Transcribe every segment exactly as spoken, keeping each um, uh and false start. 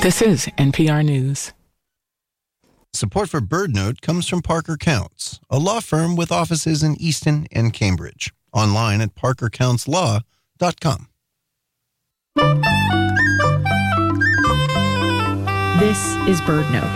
This is N P R News. Support for BirdNote comes from Parker Counts, a law firm with offices in Easton and Cambridge. Online at parker counts law dot com. This is BirdNote.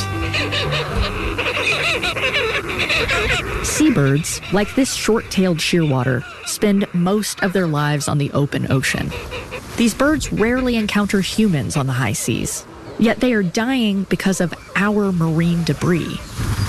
Seabirds, like this short-tailed shearwater, spend most of their lives on the open ocean. These birds rarely encounter humans on the high seas, yet they are dying because of our marine debris.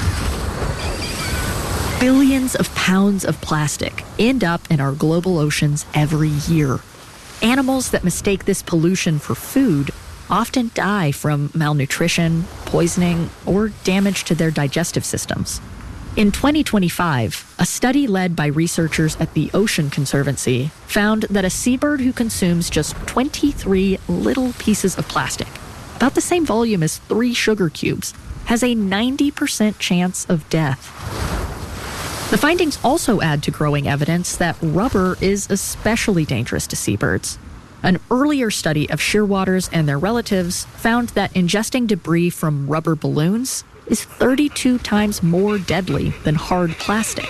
Billions of pounds of plastic end up in our global oceans every year. Animals that mistake this pollution for food often die from malnutrition, poisoning, or damage to their digestive systems. In twenty twenty-five, a study led by researchers at the Ocean Conservancy found that a seabird who consumes just twenty-three little pieces of plastic, about the same volume as three sugar cubes, has a ninety percent chance of death. The findings also add to growing evidence that rubber is especially dangerous to seabirds. An earlier study of shearwaters and their relatives found that ingesting debris from rubber balloons is thirty-two times more deadly than hard plastic.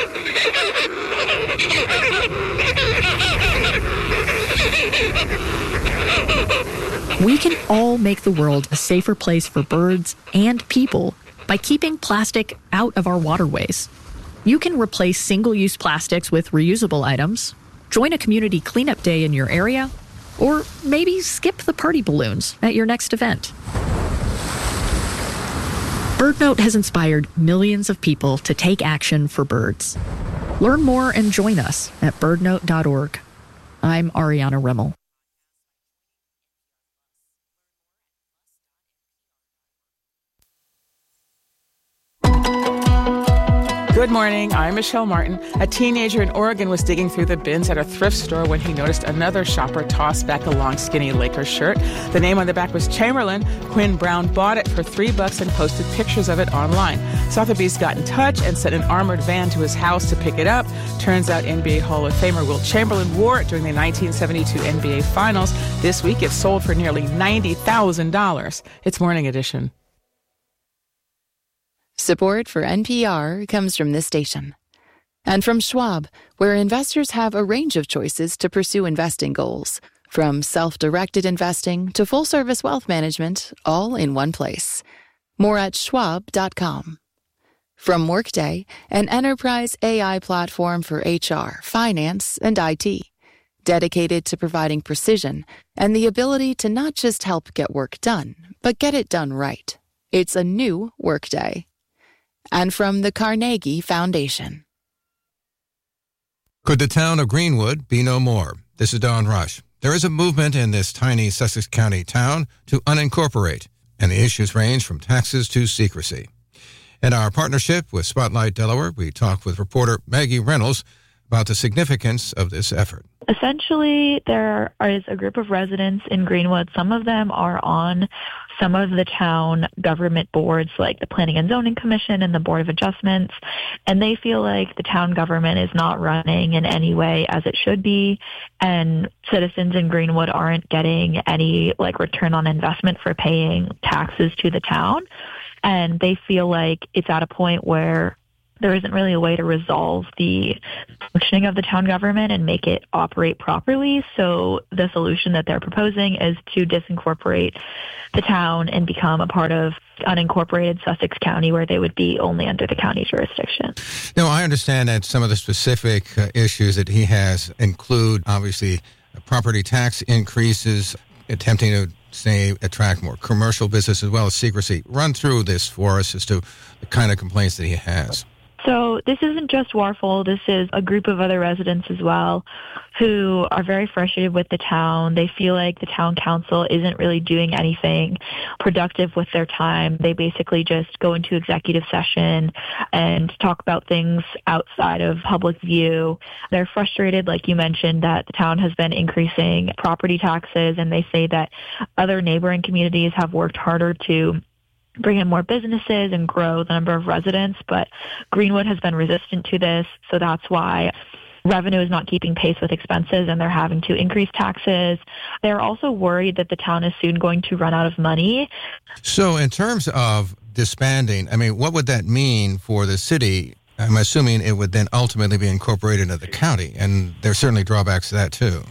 We can all make the world a safer place for birds and people by keeping plastic out of our waterways. You can replace single-use plastics with reusable items, join a community cleanup day in your area, or maybe skip the party balloons at your next event. BirdNote has inspired millions of people to take action for birds. Learn more and join us at bird note dot org. I'm Ariana Rimmel. Good morning. I'm Michelle Martin. A teenager in Oregon was digging through the bins at a thrift store when he noticed another shopper toss back a long, skinny Lakers shirt. The name on the back was Chamberlain. Quinn Brown bought it for three bucks and posted pictures of it online. Sotheby's got in touch and sent an armored van to his house to pick it up. Turns out N B A Hall of Famer Wilt Chamberlain wore it during the nineteen seventy-two N B A Finals. This week, it sold for nearly ninety thousand dollars. It's Morning Edition. Support for N P R comes from this station. And from Schwab, where investors have a range of choices to pursue investing goals, from self-directed investing to full-service wealth management, all in one place. More at schwab dot com. From Workday, an enterprise A I platform for H R, finance, and I T, dedicated to providing precision and the ability to not just help get work done, but get it done right. It's a new Workday. And from the Carnegie Foundation. Could the town of Greenwood be no more? This is Don Rush. There is a movement in this tiny Sussex County town to unincorporate, and the issues range from taxes to secrecy. In our partnership with Spotlight Delaware, we talked with reporter Maggie Reynolds about the significance of this effort. Essentially, there is a group of residents in Greenwood. Some of them are on some of the town government boards, like the Planning and Zoning Commission and the Board of Adjustments, and they feel like the town government is not running in any way as it should be, and citizens in Greenwood aren't getting any like return on investment for paying taxes to the town, and they feel like it's at a point where there isn't really a way to resolve the functioning of the town government and make it operate properly. So the solution that they're proposing is to disincorporate the town and become a part of unincorporated Sussex County, where they would be only under the county jurisdiction. Now, I understand that some of the specific uh, issues that he has include, obviously, uh, property tax increases, attempting to, say, attract more commercial business as well as secrecy. Run through this for us as to the kind of complaints that he has. So this isn't just Warfel. This is a group of other residents as well who are very frustrated with the town. They feel like the town council isn't really doing anything productive with their time. They basically just go into executive session and talk about things outside of public view. They're frustrated, like you mentioned, that the town has been increasing property taxes, and they say that other neighboring communities have worked harder to bring in more businesses and grow the number of residents, but Greenwood has been resistant to this, so that's why revenue is not keeping pace with expenses and they're having to increase taxes. They're also worried that the town is soon going to run out of money. So in terms of disbanding, I mean, what would that mean for the city? I'm assuming it would then ultimately be incorporated into the county, and there's certainly drawbacks to that too.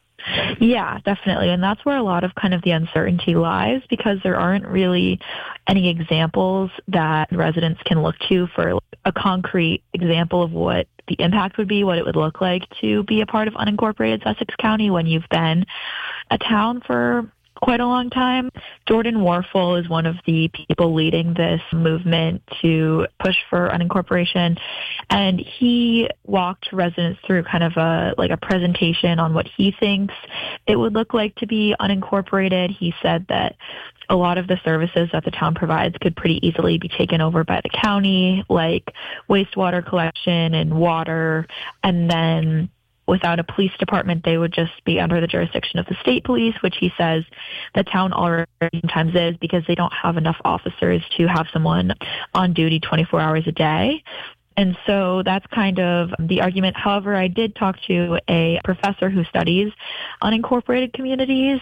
Yeah, definitely. And that's where a lot of kind of the uncertainty lies, because there aren't really any examples that residents can look to for a concrete example of what the impact would be, what it would look like to be a part of unincorporated Sussex County when you've been a town for quite a long time. Jordan Warfel is one of the people leading this movement to push for unincorporation, and he walked residents through kind of a like a presentation on what he thinks it would look like to be unincorporated. He said that a lot of the services that the town provides could pretty easily be taken over by the county, like wastewater collection and water, and then without a police department, they would just be under the jurisdiction of the state police, which he says the town already sometimes is because they don't have enough officers to have someone on duty twenty-four hours a day. And so that's kind of the argument. However, I did talk to a professor who studies unincorporated communities,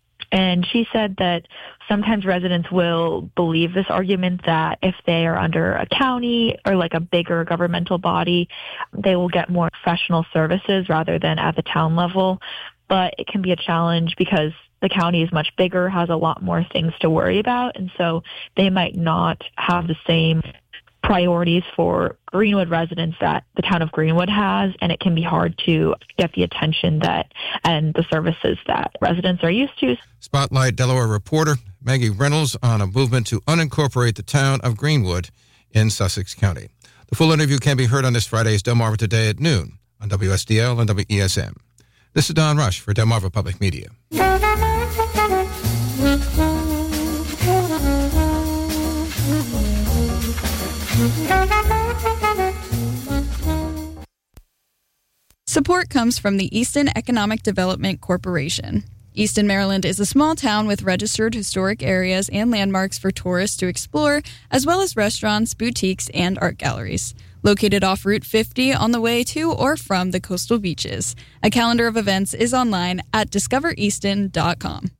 and she said that sometimes residents will believe this argument that if they are under a county or like a bigger governmental body, they will get more professional services rather than at the town level. But it can be a challenge because the county is much bigger, has a lot more things to worry about, and so they might not have the same priorities for Greenwood residents that the town of Greenwood has, and it can be hard to get the attention that and the services that residents are used to. Spotlight Delaware reporter Maggie Reynolds on a movement to unincorporate the town of Greenwood in Sussex County. The full interview can be heard on this Friday's Delmarva Today at noon on W S D L and W E S M. This is Don Rush for Delmarva Public Media. Support comes from the Easton Economic Development Corporation. Easton, Maryland is a small town with registered historic areas and landmarks for tourists to explore, as well as restaurants, boutiques, and art galleries. Located off Route fifty on the way to or from the coastal beaches. A calendar of events is online at discover easton dot com.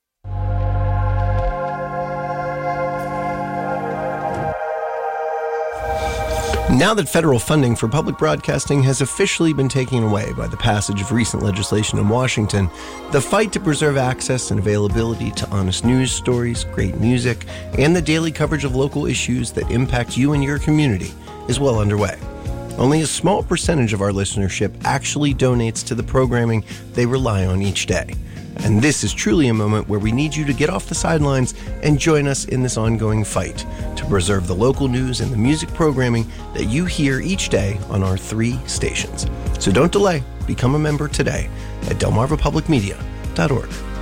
Now that federal funding for public broadcasting has officially been taken away by the passage of recent legislation in Washington, the fight to preserve access and availability to honest news stories, great music, and the daily coverage of local issues that impact you and your community is well underway. Only a small percentage of our listenership actually donates to the programming they rely on each day. And this is truly a moment where we need you to get off the sidelines and join us in this ongoing fight to preserve the local news and the music programming that you hear each day on our three stations. So don't delay. Become a member today at delmarva public media dot org.